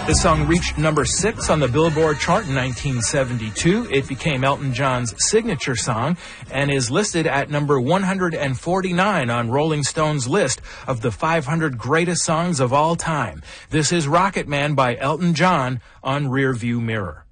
This song reached number 6 on the Billboard chart in 1972. It became Elton John's signature song and is listed at number 149 on Rolling Stone's list of the 500 greatest songs of all time. This is Rocket Man by Elton John on Rearview Mirror.